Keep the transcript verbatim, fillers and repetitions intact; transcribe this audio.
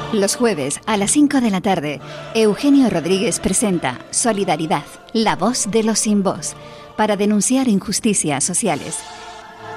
Los jueves a las cinco de la tarde, Eugenio Rodríguez presenta Solidaridad, la voz de los sin voz, para denunciar injusticias sociales.